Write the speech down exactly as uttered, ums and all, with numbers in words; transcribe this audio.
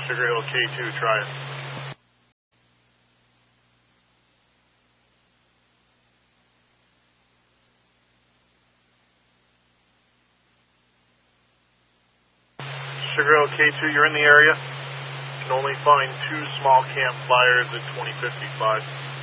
Sugar Hill K two, try it. Sugar Hill K two, you're in the area. You can only find two small campfires at twenty fifty-five.